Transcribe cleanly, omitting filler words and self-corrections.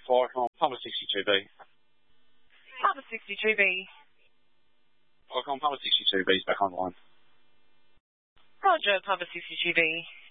Vicom, Papa 62B. Papa 62B. Vicom, Papa 62B is back online. Roger, Papa 62B.